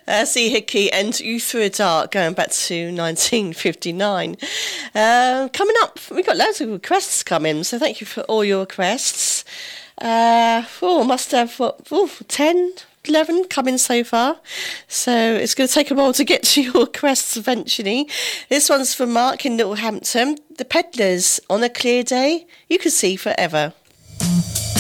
Sea Hickey and You Through a Dart, going back to 1959. Coming up, we've got loads of requests coming, so thank you for all your requests. Must have, 10, 11 coming so far, so it's going to take a while to get to your requests eventually. This one's from Mark in Littlehampton. The Peddlers, On a Clear Day, You Can See Forever.